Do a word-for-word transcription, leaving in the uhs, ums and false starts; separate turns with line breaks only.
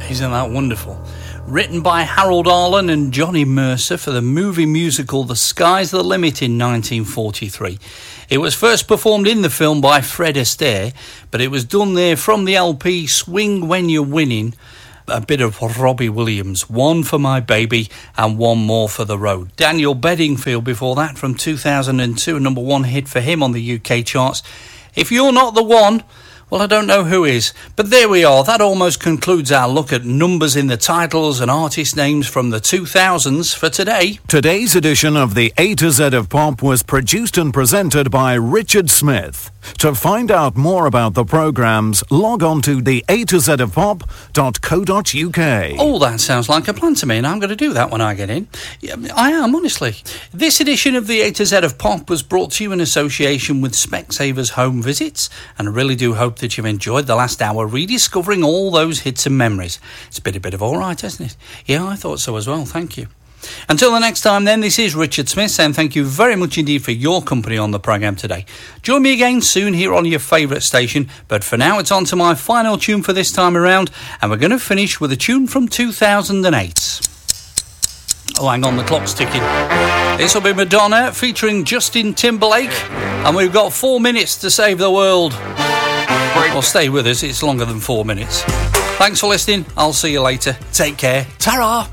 Isn't that wonderful? Written by Harold Arlen and Johnny Mercer for the movie musical The Sky's the Limit in nineteen forty-three. It was first performed in the film by Fred Astaire, but it was done there from the L P Swing When You're Winning. A bit of Robbie Williams, One for My Baby and One More for the Road. Daniel Bedingfield before that from two thousand two, a number one hit for him on the U K charts. If you're not the one, well, I don't know who is. But there we are. That almost concludes our look at numbers in the titles and artist names from the two thousands for today.
Today's edition of the A to Z of Pop was produced and presented by Richard Smith. To find out more about the programmes, log on to the A to Z of pop dot co dot uk.
Oh, that sounds like a plan to me, and I'm going to do that when I get in. Yeah, I am, honestly. This edition of the A to Z of Pop was brought to you in association with Specsavers Home Visits, and I really do hope that you've enjoyed the last hour rediscovering all those hits and memories. It's been a bit of all right, hasn't it? Yeah, I thought so as well. Thank you. Until the next time then, this is Richard Smith saying thank you very much indeed for your company on the programme today. Join me again soon here on your favourite station, but for now it's on to my final tune for this time around, and we're going to finish with a tune from two thousand eight. Oh, hang on, the clock's ticking. This will be Madonna featuring Justin Timberlake, and we've got four minutes to save the world. Well, stay with us, it's longer than four minutes. Thanks for listening, I'll see you later. Take care. Ta-ra!